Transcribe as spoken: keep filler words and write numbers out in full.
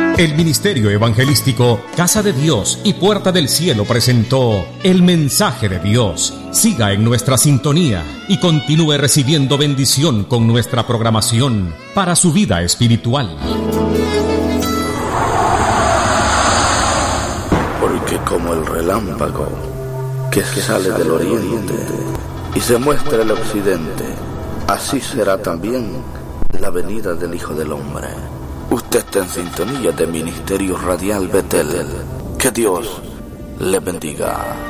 El Ministerio Evangelístico Casa de Dios y Puerta del Cielo presentó El Mensaje de Dios. Siga en nuestra sintonía y continúe recibiendo bendición con nuestra programación para su vida espiritual. Porque como el relámpago que sale del oriente y se muestra el occidente, así será también la venida del Hijo del Hombre. Usted está en sintonía de Ministerio Radial Betel. Que Dios le bendiga.